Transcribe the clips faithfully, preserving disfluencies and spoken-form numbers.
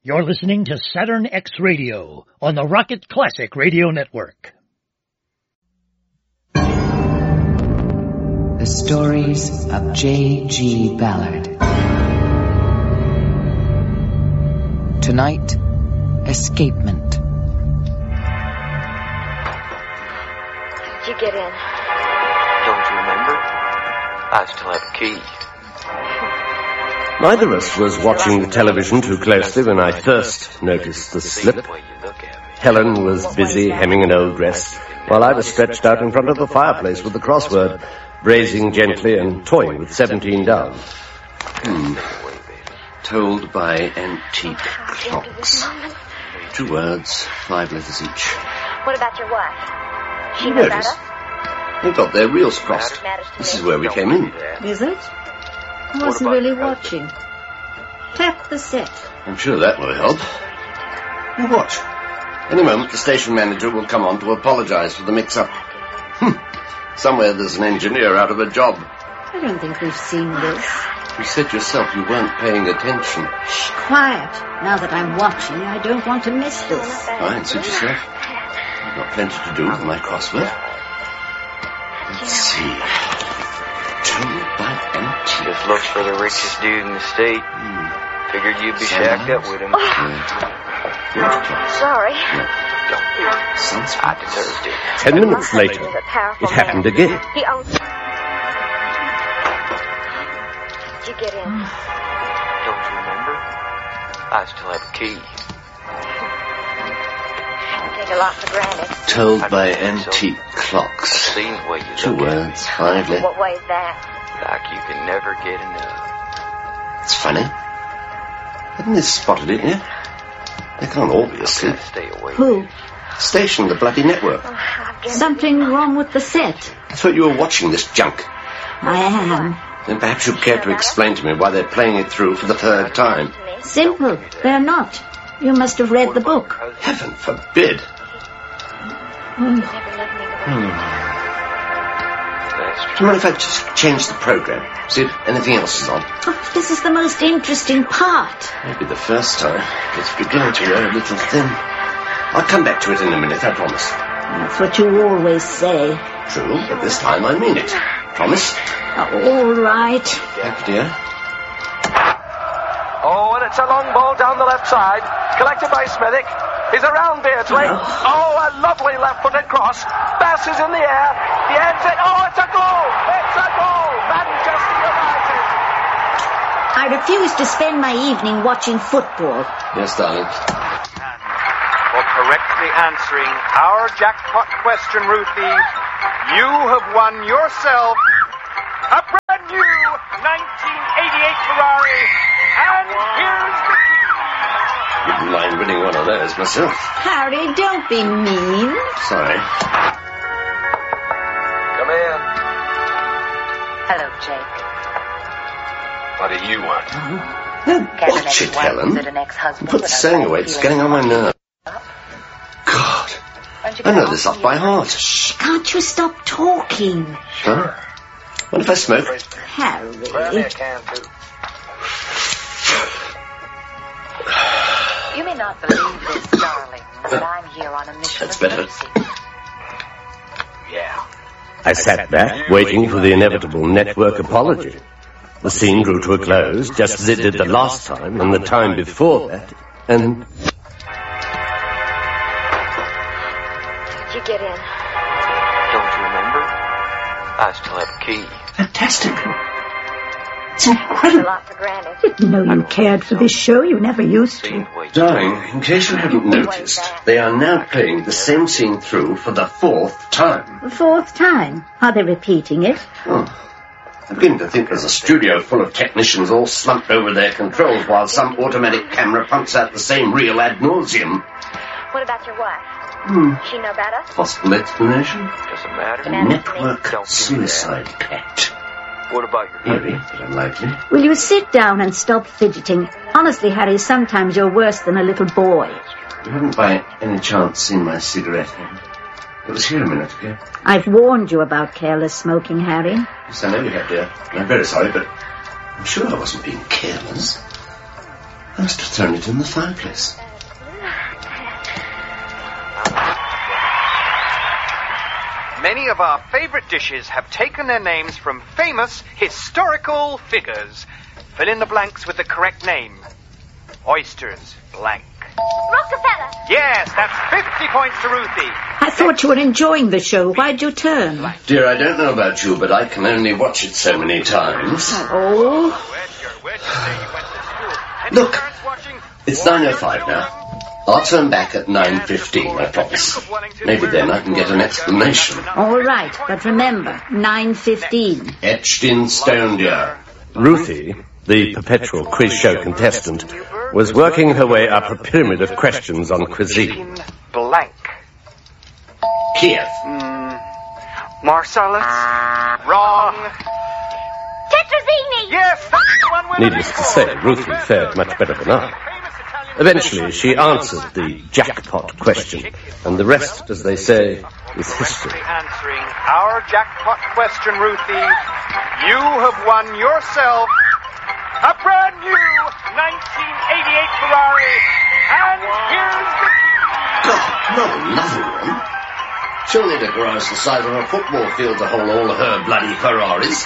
You're listening to Saturn X Radio on the Rocket Classic Radio Network. The Stories of J G. Ballard. Tonight, Escapement. Did you get in? Don't you remember? I still have a key. Neither of us was watching the television too closely when I first noticed the slip. Helen was busy hemming an old dress, while I was stretched out in front of the fireplace with the crossword, braising gently and toying with seventeen down. Hmm. Told by antique clocks. Two words, five letters each. What about your wife? She You knows notice? better? They've got their wheels crossed. This is where we came in. Is it? I wasn't really watching. Tap the set. I'm sure that will help. Now watch. Any moment the station manager will come on to apologize for the mix-up. Hmm. Somewhere there's an engineer out of a job. I don't think we've seen this. You said yourself you weren't paying attention. Shh, quiet. Now that I'm watching, I don't want to miss this. Fine, suit yourself. I've got plenty to do with my crossword. Let's see. Told by antique. Just looked for the richest dude in the state. Hmm. Figured you'd be shacked up with him. Yeah. Sorry. Sunspots. I deserved it. Ten minutes later, it happened again. He owns... Did you get in? Don't you remember? I still have a key. Take a lot for granted. Told by antique clocks. Seen the way you Two look at me. words, five letters. What way is that? Like you can never get enough. It's funny. Haven't they spotted it yet? They can't all be asleep. Stay away. Who? Station, the bloody network. Oh, I've given- Something wrong with the set. I thought you were watching this junk. I am. Then perhaps you'd care to explain to me why they're playing it through for the third time. Simple. They're not. You must have read the book. Heaven forbid. Hmm. Do you mind if I just change the program? See if anything else is on? Oh, this is the most interesting part. Maybe the first time. It's beginning to wear a little thin. I'll come back to it in a minute, I promise. That's what you always say. True, but this time I mean it. Promise? Oh, all right. Thank you, dear. Oh, and it's a long ball down the left side, collected by Smithick. He's around Beardsley. Oh, a lovely left-footed cross. Bass is in the air. The ends it. Oh, it's a goal! It's a goal! Manchester United! I refuse to spend my evening watching football. Yes, darling. For correctly answering our jackpot question, Ruthie, you have won yourself a brand new nineteen eighty-eight Ferrari. And here's the key. Wouldn't mind winning one of those myself. Harry, don't be mean. Sorry. Come in. Hello, Jake. What do you want? Oh, watch it, Helen. Put the saying away. It's getting on my nerves. God. I know this off by heart. Shh, can't you stop talking? Huh? What if I smoke? Harry. Brandy, I can too. You may not believe this, darling, but I'm here on a mission. That's better. Yeah. I sat back, waiting for the inevitable network apology. The scene drew to a close, just as it did the last time and the time before that, and... Did you get in? Don't you remember? I still have a key. Fantastic. It's A incredible. lot for granted. Didn't know you cared for this show. You never used Seen to. the way you Darling, in case you haven't noticed, they are now playing the same scene through for the fourth time. The fourth time. Are they repeating it? Oh. I begin to think there's a studio full of technicians all slumped over their controls while some automatic camera pumps out the same reel ad nauseum. What about your wife? Hmm. She know better? Possible explanation? Doesn't matter. Network suicide pact. What about your Eerie, but unlikely. Will you sit down and stop fidgeting? Honestly, Harry, sometimes you're worse than a little boy. You haven't by any chance seen my cigarette hand? It was here a minute ago. I've warned you about careless smoking, Harry. Yes, I know you have, dear. And I'm very sorry, but I'm sure I wasn't being careless. I must have thrown it in the fireplace. Many of our favorite dishes have taken their names from famous historical figures. Fill in the blanks with the correct name. Oysters, blank. Rockefeller. Yes, that's fifty points to Ruthie. I thought you were enjoying the show. Why'd you turn? Dear, I don't know about you, but I can only watch it so many times. Oh. Look, it's nine oh five now. I'll turn back at nine fifteen, I promise. Maybe then I can get an explanation. All right, but remember, nine fifteen. Etched in stone, dear. Ruthie, the perpetual quiz show contestant, was working her way up a pyramid of questions on cuisine. Blank. Kiev. Mm, Marcellus. Wrong. Tetrazzini. Yes, that's the one winner. Needless to say, Ruthie fared much better than I. Eventually, she answered the jackpot question, and the rest, as they say, is history. Answering our jackpot question, Ruthie, you have won yourself a brand new nineteen eighty-eight Ferrari, and here's the key. God, not another one. She'll need a garage the size of a football field to hold all her bloody Ferraris.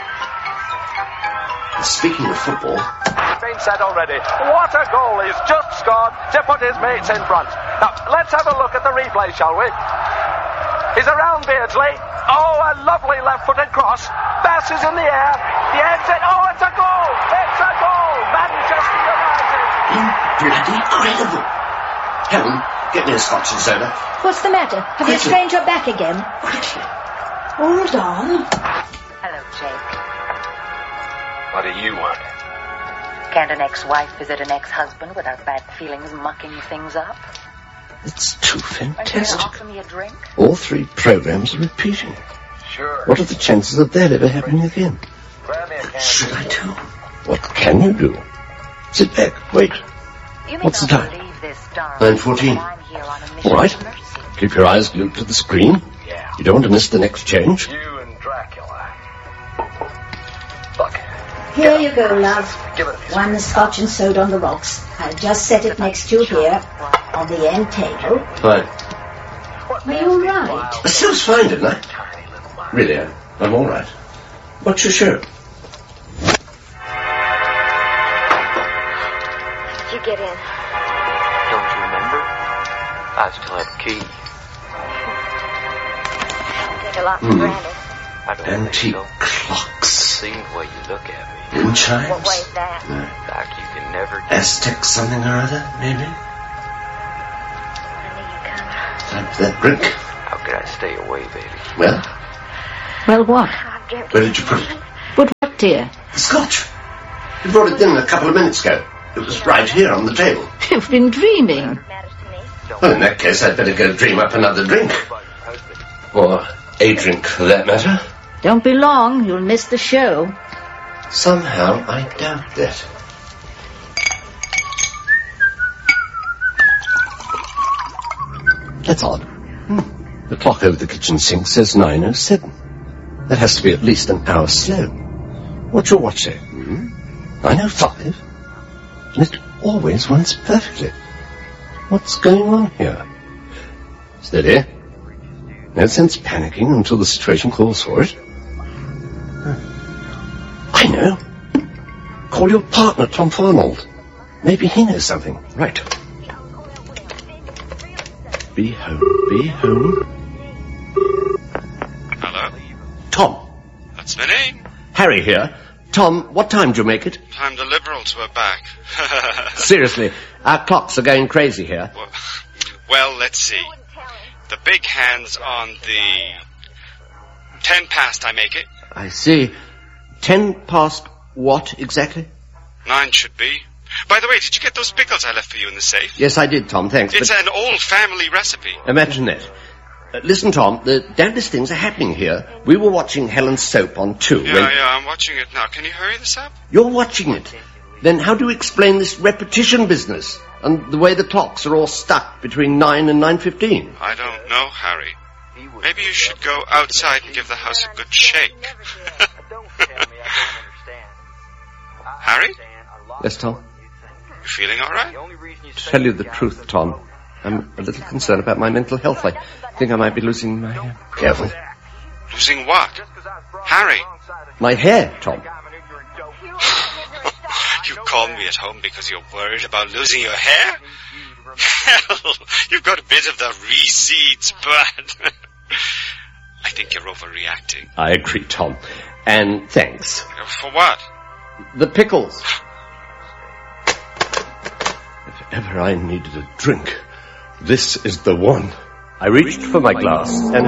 And speaking of football... Been said already. What a goal! He's just scored to put his mates in front. Now, let's have a look at the replay, shall we? He's around Beardsley. Oh, a lovely left-footed cross. Bass is in the air. The exit. Oh, it's a goal! It's a goal! Manchester United! Bloody incredible! Helen, get me a scotch and soda. What's the matter? Have you strained your back again? Quickly. Hold on. Hello, Jake. What do you want? Can't an ex-wife visit an ex-husband without bad feelings mucking things up? It's too Are you going to fantastic. offer me a drink? All three programs are repeating. Sure. What are the chances of that ever happening again? Grab me a can. What should I do? What can you do? Sit back, wait. You may What's the not time? believe this, darling, nine fourteen. but I'm here on a mission All right. of mercy. Keep your eyes glued to the screen. Yeah. You don't want to miss the next change. You and Dracula. Look, Here you go, love. give it a few. One scotch and soda on the rocks. I'll just set it next to you here on the end table. Fine. Are you all right? I still was fine, didn't I? Really, I'm, I'm all right. What's your show? Did you get in? Don't you remember? I still have the key. Take a lot for Hmm. granted. I don't Antique think so. clocks. See the way you look at me. Wind chimes. What way is that? No. Like you can never do. Aztec something or other, maybe? I knew you'd come. Time for that drink. How could I stay away, baby? Well, Well, what? I've dreamt where did you put it? But what, dear? The scotch. You brought it in a couple of minutes ago. It was right here on the table. You've been dreaming. matters to me. Well, in that case, I'd better go dream up another drink. Or a drink, for that matter. Don't be long. You'll miss the show. Somehow, I doubt that. That's odd. Hmm. The clock over the kitchen sink says nine oh seven. That has to be at least an hour slow. What's your watch say? Hmm? nine oh five? And it always runs perfectly. What's going on here? Steady. No sense panicking until the situation calls for it. I know. Call your partner, Tom Farnold. Maybe he knows something. Right. Be home, be home. Hello? Tom. That's my name. Harry here. Tom, what time do you make it? Time the Liberals were back. Seriously, our clocks are going crazy here. well, well, let's see. The big hand's on the... Ten past, I make it. I see. Ten past what exactly? Nine should be. By the way, did you get those pickles I left for you in the safe? Yes, I did, Tom, thanks. It's but an old family recipe. imagine that. Uh, listen, Tom, the damnedest things are happening here. We were watching Helen's soap on two. Yeah, when... yeah, I'm watching it now. Can you hurry this up? You're watching it. Then how do you explain this repetition business and the way the clocks are all stuck between nine and nine fifteen? I don't know, Harry. Maybe you should go outside and give the house a good shake. Don't tell me I don't understand. Harry? Yes, Tom? You feeling all right? To tell you the truth, Tom, I'm a little concerned about my mental health. I think I might be losing my hair. Careful. Losing what? Harry? My hair, Tom. You called me at home because you're worried about losing your hair? Hell, you've got a bit of the recedes, but I think you're overreacting. I agree, Tom. And thanks. For what? The pickles. If ever I needed a drink, this is the one. I reached for my glass and...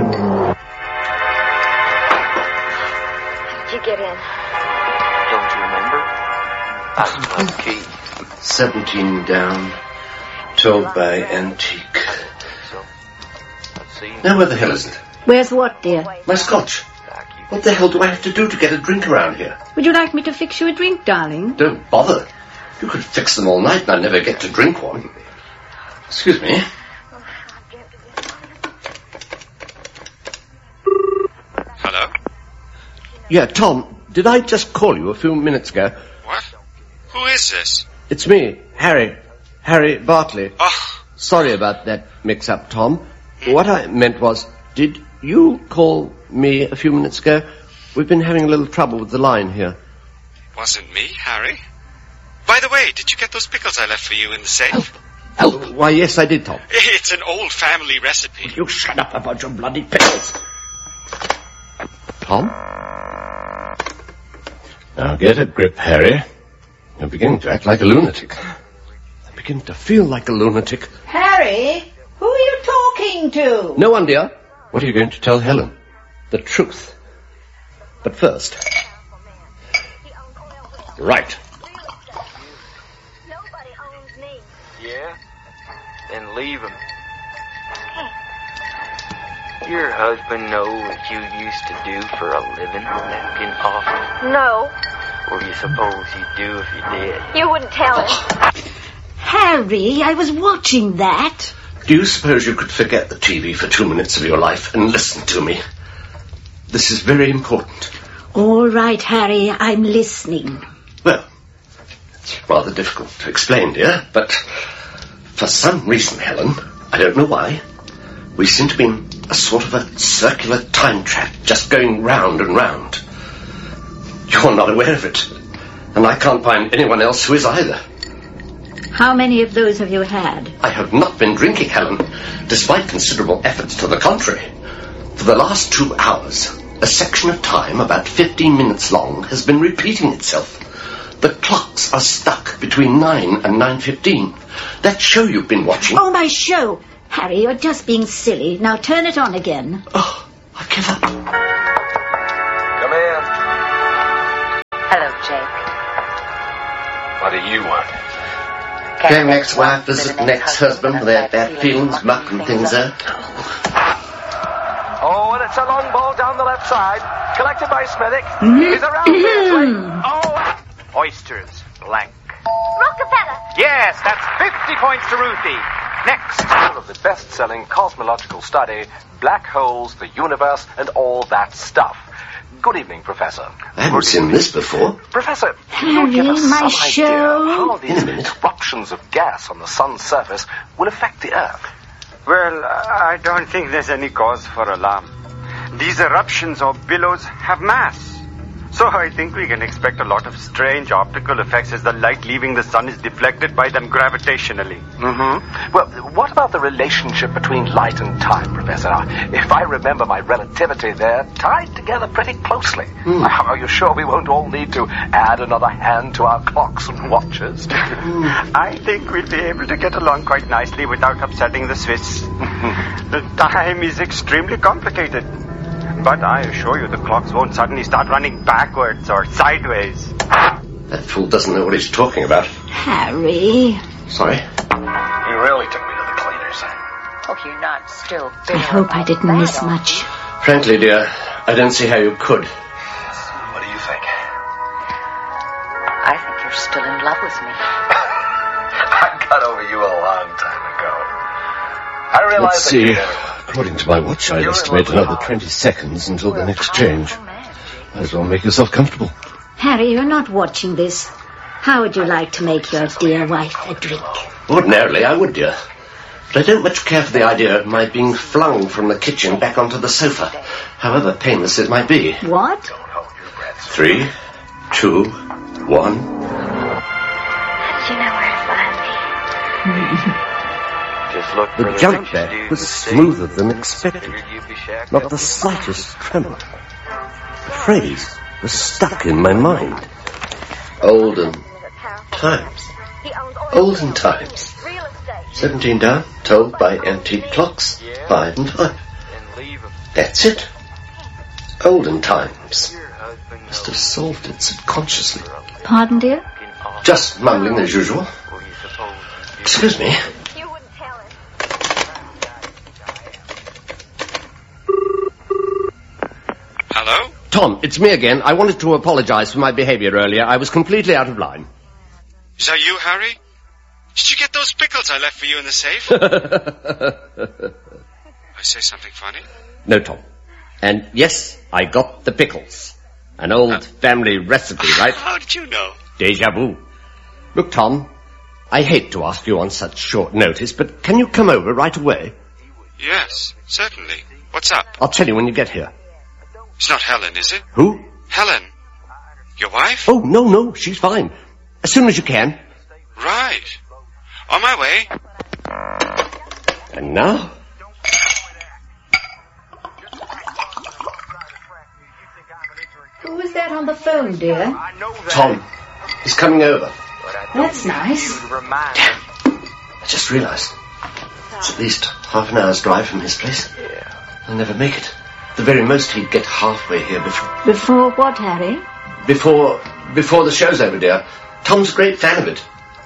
How did you get in? Don't you remember? I was the key. Seventeen down. Told by Antique. Now where the hell is it? Where's what, dear? My scotch. What the hell do I have to do to get a drink around here? Would you like me to fix you a drink, darling? Don't bother. You could fix them all night and I never get to drink one. Excuse me. Hello? Yeah, Tom, did I just call you a few minutes ago? What? Who is this? It's me, Harry. Harry Bartley. Oh. Sorry about that mix-up, Tom. What I meant was, did you call me a few minutes ago? We've been having a little trouble with the line here. Wasn't me, Harry. By the way, did you get those pickles I left for you in the safe? Help! Help! Why, yes, I did, Tom. It's an old family recipe. You shut up about your bloody pickles. Tom? Now get a grip, Harry. You're beginning to act like a lunatic. I begin to feel like a lunatic. Harry, who are you talking to? No one, dear. What are you going to tell Helen? The truth. But first... Right. Yeah? Then leave him. Your husband know what you used to do for a living, napkin off? No. Or do you suppose he'd do if you did? You wouldn't tell him. Harry, I was watching that. Do you suppose you could forget the T V for two minutes of your life and listen to me? This is very important. All right, Harry, I'm listening. Well, it's rather difficult to explain, dear, but for some reason, Helen, I don't know why, we seem to be in a sort of a circular time trap, just going round and round. You're not aware of it, and I can't find anyone else who is either. How many of those have you had? I have not been drinking, Helen, despite considerable efforts to the contrary. For the last two hours, a section of time about fifteen minutes long has been repeating itself. The clocks are stuck between nine and nine fifteen. That show you've been watching... Oh, my show! Harry, you're just being silly. Now turn it on again. Oh, I give up. Come in. Hello, Jake. What do you want? Can ex-wife visit an ex-husband with their bad feelings, muck and things out? Oh, and it's a long ball down the left side. Collected by Smithick. He's around Beardsley. Oh, Oysters, blank. Rockefeller. Yes, that's fifty points to Ruthie. Next. one of the best-selling cosmological study, Black Holes, the Universe, and all that stuff. Good evening, Professor. I haven't seen this before. Professor, can Harry, you give us my some show. idea how these eruptions of gas on the sun's surface will affect the Earth? Well, I don't think there's any cause for alarm. These eruptions or billows have mass. So I think we can expect a lot of strange optical effects as the light leaving the sun is deflected by them gravitationally. Mm-hmm. Well, what about the relationship between light and time, Professor? Now, if I remember my relativity, they're tied together pretty closely. Mm. Are you sure we won't all need to add another hand to our clocks and watches? I think we'll be able to get along quite nicely without upsetting the Swiss. The time is extremely complicated. But I assure you the clocks won't suddenly start running backwards or sideways. That fool doesn't know what he's talking about. Harry. Sorry. He really took me to the cleaners. Oh, you're not still bitter. I hope I didn't about miss that, much. Frankly, dear, I don't see how you could. What do you think? I think you're still in love with me. I got over you a long time ago. I realize Let's see. According to my watch, I'd estimate another twenty seconds until the next change. Might as well make yourself comfortable. Harry, you're not watching this. How would you like to make your dear wife a drink? Ordinarily, I would, dear. But I don't much care for the idea of my being flung from the kitchen back onto the sofa, however painless it might be. What? Three, two, one. How did you know where to find me? Just look for The the jump things back you do was for the smoother city. than expected. Figured you'd be shacked Not up the with slightest tremor. The phrase was stuck in my mind. Olden times. Olden times. Seventeen down, told by antique clocks, five and five. That's it. Olden times. Must have solved it subconsciously. Pardon, dear? Just mumbling as usual. Excuse me. Hello? Tom, it's me again. I wanted to apologize for my behavior earlier. I was completely out of line. Is that you, Harry? Did you get those pickles I left for you in the safe? I say something funny? No, Tom. And yes, I got the pickles. An old uh, family recipe, right? How did you know? Deja vu. Look, Tom, I hate to ask you on such short notice, but can you come over right away? Yes, certainly. What's up? I'll tell you when you get here. It's not Helen, is it? Who? Helen. Your wife? Oh, no, no, she's fine. As soon as you can. Right. On my way. And now? Who was that on the phone, dear? Tom. He's coming over. That's nice. I just realized. It's at least half an hour's drive from his place. I'll never make it. The very most he'd get halfway here before... Before what, Harry? Before... before the show's over, dear. Tom's a great fan of it.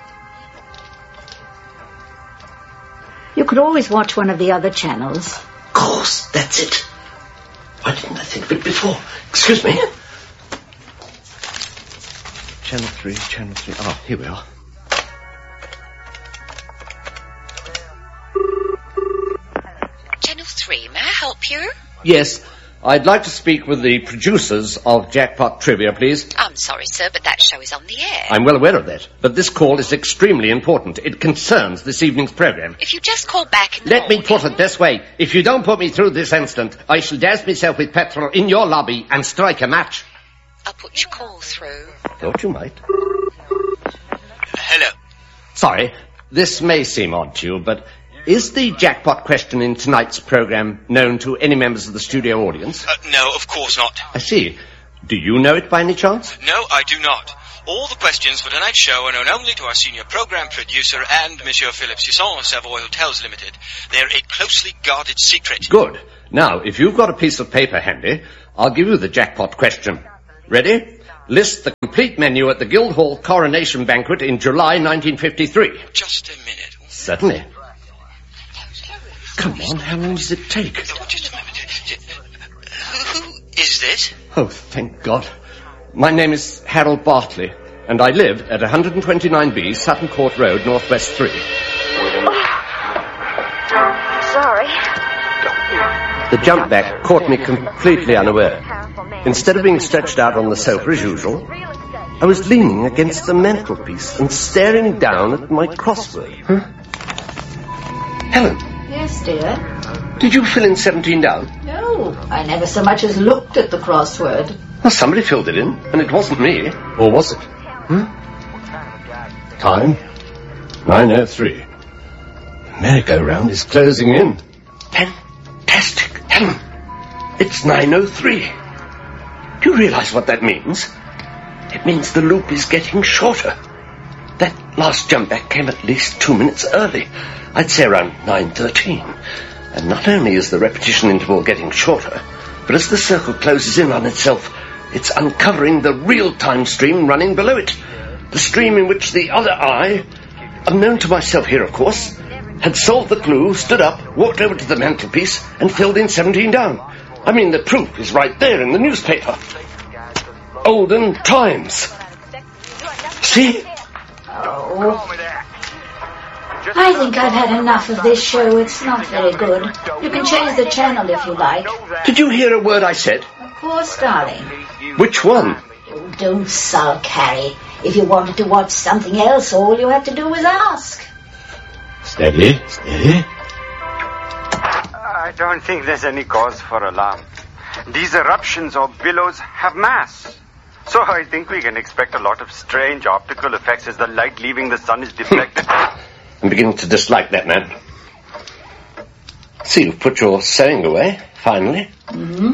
You could always watch one of the other channels. Of course, that's it. Why didn't I think of it before? Excuse me. Channel three, channel three. Ah, here we are. Channel three, may I help you? Yes, I'd like to speak with the producers of Jackpot Trivia, please. I'm sorry, sir, but that show is on the air. I'm well aware of that, but this call is extremely important. It concerns this evening's program. If you just call back in the Let me morning... put it this way. If you don't put me through this instant, I shall douse myself with petrol in your lobby and strike a match. I'll put your call through. Thought you might. Hello. Sorry, this may seem odd to you, but... is the jackpot question in tonight's program known to any members of the studio audience? Uh, no, of course not. I see. Do you know it by any chance? No, I do not. All the questions for tonight's show are known only to our senior program producer and Monsieur Philippe Sisson of Savoy Hotels Limited. They're a closely guarded secret. Good. Now, if you've got a piece of paper handy, I'll give you the jackpot question. Ready? List the complete menu at the Guildhall Coronation Banquet in July nineteen fifty-three. Just a minute. Certainly. Come on, how long does it take? Oh, just a moment. Who is this? Oh, thank God. My name is Harold Bartley, and I live at one twenty-nine B, Sutton Court Road, Northwest three. Oh. Sorry. The jump back caught me completely unaware. Instead of being stretched out on the sofa as usual, I was leaning against the mantelpiece and staring down at my crossword. Huh? Helen. Yes, dear? Did you fill in seventeen down? No, I never so much as looked at the crossword. Well, somebody filled it in, and it wasn't me. Or was it? Hmm? Time? nine oh three. The merry-go-round is closing in. Fantastic. Helen, it's nine oh three. Do you realize what that means? It means the loop is getting shorter. That last jump back came at least two minutes early. I'd say around nine thirteen. And not only is the repetition interval getting shorter, but as the circle closes in on itself, it's uncovering the real-time stream running below it. The stream in which the other eye, unknown to myself here, of course, had solved the clue, stood up, walked over to the mantelpiece, and filled in seventeen down. I mean, the proof is right there in the newspaper. Olden Times. See? Oh. I think I've had enough of this show. It's not very good. You can change the channel if you like. Did you hear a word I said? Of course, darling. Which one? Oh, don't sulk, Harry. If you wanted to watch something else, all you had to do was ask. Steady, steady. I don't think there's any cause for alarm. These eruptions or billows have mass. So I think we can expect a lot of strange optical effects as the light leaving the sun is deflected. I'm beginning to dislike that man. See, you've put your sewing away, finally. Mm-hmm.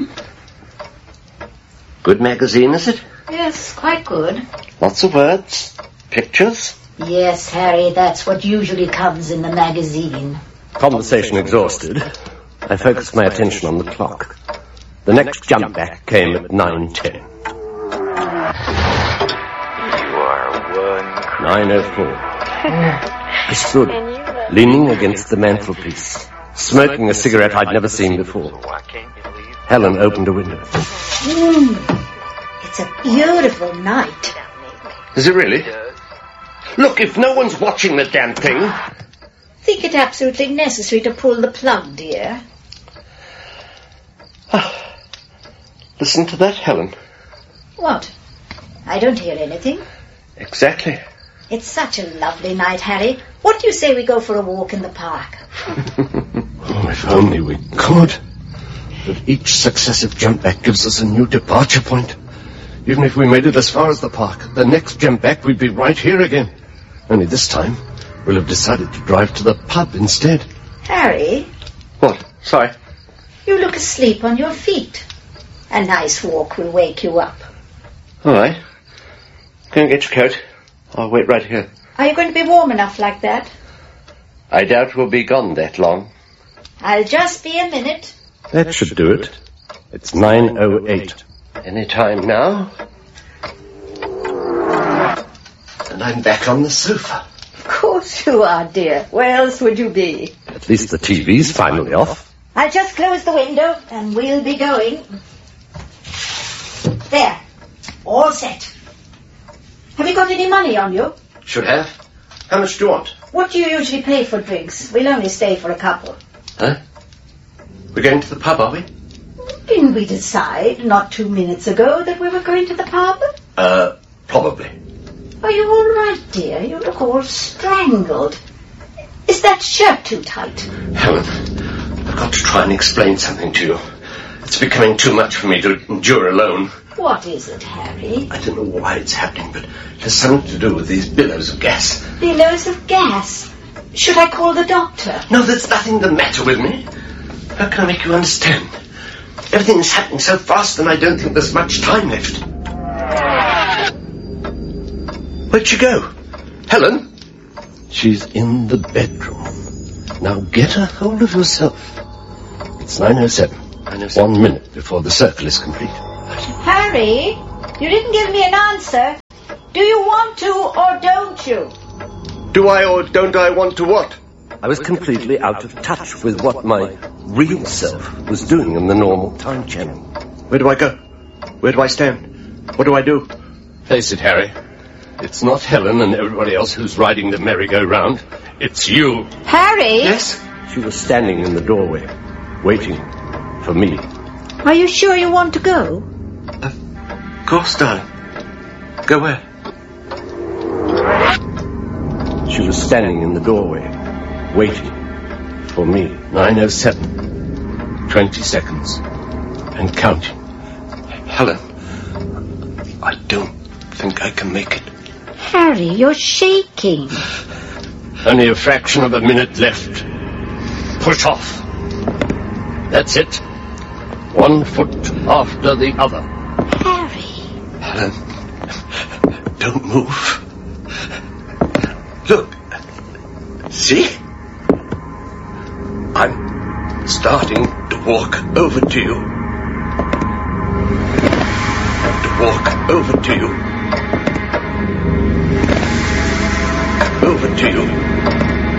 Good magazine, is it? Yes, quite good. Lots of words, pictures. Yes, Harry, that's what usually comes in the magazine. Conversation exhausted, I focused my attention on the clock. The next jump back came at nine ten. You are one... nine oh four. I stood, leaning against the mantelpiece, smoking a cigarette I'd never seen before. Helen opened a window. Mm, it's a beautiful night. Is it really? Look, if no one's watching the damn thing... Think it absolutely necessary to pull the plug, dear? Ah, listen to that, Helen. What? I don't hear anything. Exactly. It's such a lovely night, Harry. What do you say we go for a walk in the park? Oh, if only we could. But each successive jump back gives us a new departure point. Even if we made it as far as the park, the next jump back we'd be right here again. Only this time, we'll have decided to drive to the pub instead. Harry? What? Sorry? You look asleep on your feet. A nice walk will wake you up. All right. Go and get your coat. I'll wait right here. Are you going to be warm enough like that? I doubt we'll be gone that long. I'll just be a minute. That should do it. It's nine oh eight. Any time now. And I'm back on the sofa. Of course you are, dear. Where else would you be? At least the T V's finally off. I'll just close the window and we'll be going. There. All set. Have you got any money on you? Should have. How much do you want? What do you usually pay for drinks? We'll only stay for a couple. Huh? We're going to the pub, are we? Didn't we decide not two minutes ago that we were going to the pub? Uh, probably. Are you all right, dear? You look all strangled. Is that shirt too tight? Helen, I've got to try and explain something to you. It's becoming too much for me to endure alone. What is it, Harry? I don't know why it's happening, but it has something to do with these billows of gas. Billows of gas? Should I call the doctor? No, there's nothing the matter with me. How can I make you understand? Everything is happening so fast and I don't think there's much time left. Where'd she go? Helen? She's in the bedroom. Now get a hold of yourself. It's nine oh seven. One minute before the circle is complete. Harry, you didn't give me an answer. Do you want to or don't you? Do I or don't I want to what? I was completely out of touch with what my real self was doing in the normal time channel. Where do I go? Where do I stand? What do I do? Face it, Harry. It's not Helen and everybody else who's riding the merry-go-round. It's you. Harry? Yes? She was standing in the doorway, waiting for me. Are you sure you want to go? Of course, darling. Go where? She was standing in the doorway, waiting for me. nine oh seven. Twenty seconds. And counting. Helen, I don't think I can make it. Harry, you're shaking. Only a fraction of a minute left. Push off. That's it. One foot after the other. Harry. Helen, don't move. Look. See? I'm starting to walk over to you. To walk over to you. Over to you.